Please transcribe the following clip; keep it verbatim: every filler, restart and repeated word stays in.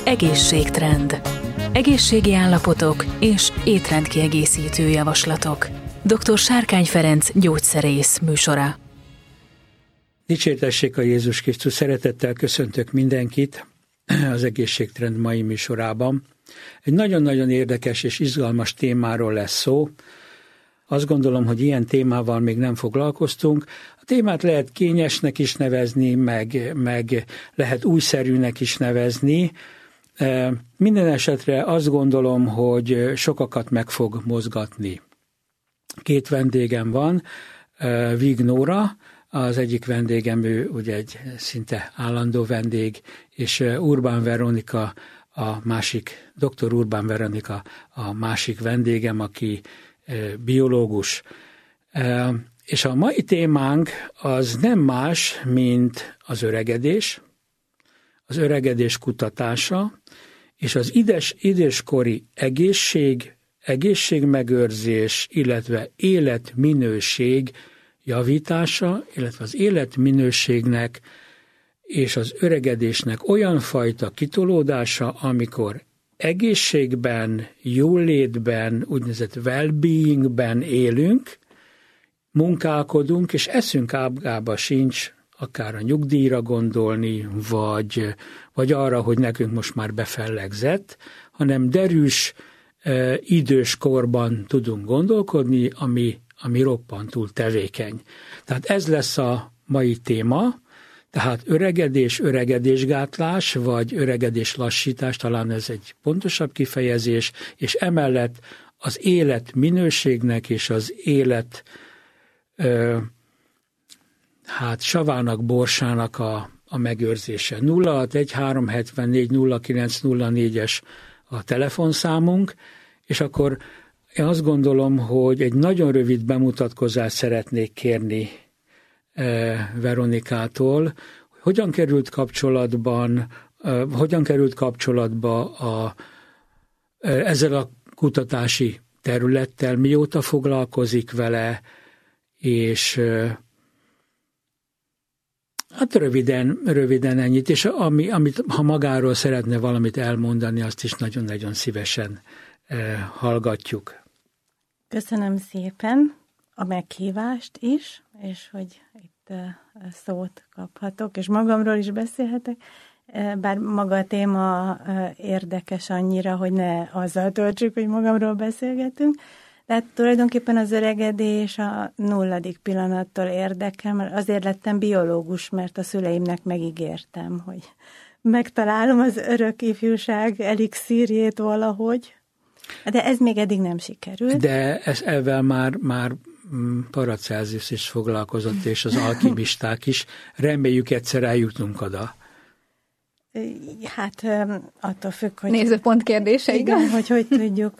Egészségtrend. Egészségi állapotok és étrendkiegészítő javaslatok. doktor Sárkány Ferenc gyógyszerész műsora. Dicsértessék a Jézus Krisztus, szeretettel köszöntök mindenkit az Egészségtrend mai műsorában. Egy nagyon-nagyon érdekes és izgalmas témáról lesz szó. Azt gondolom, hogy ilyen témával még nem foglalkoztunk. A témát lehet kényesnek is nevezni, meg, meg lehet újszerűnek is nevezni. Minden esetre azt gondolom, hogy sokakat meg fog mozgatni. Két vendégem van, Víg Nóra, az egyik vendégem, ő ugye egy szinte állandó vendég, és Urbán Veronika, a másik, doktor Urbán Veronika a másik vendégem, aki biológus. És a mai témánk az nem más, mint az öregedés, az öregedés kutatása, és az ides, időskori egészség, egészségmegőrzés, illetve életminőség javítása, illetve az életminőségnek és az öregedésnek olyan fajta kitolódása, amikor egészségben, jólétben, úgynevezett well-beingben élünk, munkálkodunk, és eszünk ágába sincs akár a nyugdíjra gondolni, vagy, vagy arra, hogy nekünk most már befellegzett, hanem derűs, e, idős korban tudunk gondolkodni, ami, ami roppantul tevékeny. Tehát ez lesz a mai téma, tehát öregedés, öregedésgátlás, vagy öregedés lassítás, talán ez egy pontosabb kifejezés, és emellett az élet minőségnek és az élet ö, hát savának, borsának a, a megőrzése. nulla hat egy három hetvennégy nulla kilenc nulla négyes a telefonszámunk, és akkor én azt gondolom, hogy egy nagyon rövid bemutatkozást szeretnék kérni Veronikától, hogyan került kapcsolatban, hogyan került kapcsolatba a, ezzel a kutatási területtel, mióta foglalkozik vele, és hát röviden, röviden ennyit, és ami, amit, ha magáról szeretne valamit elmondani, azt is nagyon-nagyon szívesen hallgatjuk. Köszönöm szépen a meghívást is, és hogy itt szót kaphatok, és magamról is beszélhetek, bár maga a téma érdekes annyira, hogy ne azzal töltsük, hogy magamról beszélgetünk, de hát tulajdonképpen az öregedés a nulladik pillanattól érdekel, mert azért lettem biológus, mert a szüleimnek megígértem, hogy megtalálom az örök ifjúság elixírjét valahogy, de ez még eddig nem sikerült. De ez ezzel már, már Paracelsus is foglalkozott, és az alkimisták is. Reméljük egyszer eljutunk oda. Hát attól függ, hogy... Nézőpont kérdése, igen, hogy hogy tudjuk